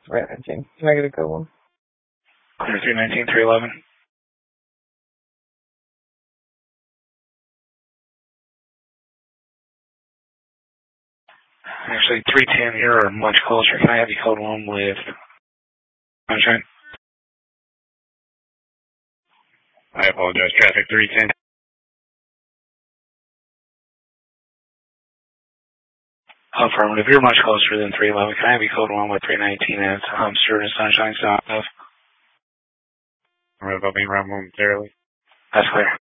319. Can I get a code one? Clear 319, 311. Actually, 310 here are much closer. Can I have you code one with Sunshine? I apologize. Traffic 310. Affirmative. You're much closer than 311. Can I have you code one with 319 as Stewart and Sunshine south of? I'll be around momentarily. That's clear.